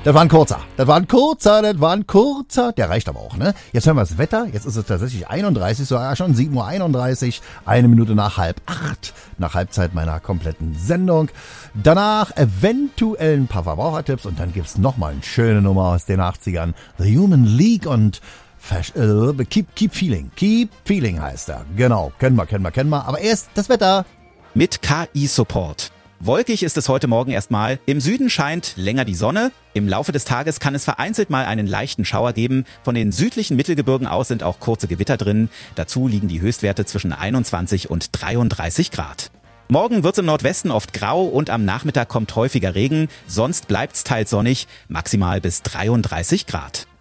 Das war ein kurzer. Der reicht aber auch, ne? Jetzt hören wir das Wetter. Jetzt ist es tatsächlich 31, sogar schon 7:31 Uhr, 1 Minute nach 7:30, nach Halbzeit meiner kompletten Sendung. Danach eventuell ein paar Verbrauchertipps und dann gibt's nochmal eine schöne Nummer aus den 80ern. The Human League und Keep Feeling. Keep Feeling heißt er. Genau, kennen wir. Aber erst das Wetter. Mit KI-Support. Wolkig ist es heute Morgen erstmal. Im Süden scheint länger die Sonne. Im Laufe des Tages kann es vereinzelt mal einen leichten Schauer geben. Von den südlichen Mittelgebirgen aus sind auch kurze Gewitter drin. Dazu liegen die Höchstwerte zwischen 21 und 33 Grad. Morgen wird's im Nordwesten oft grau und am Nachmittag kommt häufiger Regen. Sonst bleibt's teils sonnig, maximal bis 33 Grad.